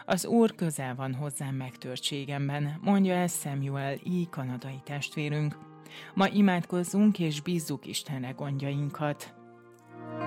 Az Úr közel van hozzám megtörtségemben, mondja el Samuel kanadai testvérünk. Ma imádkozzunk és bízzuk Istenre gondjainkat.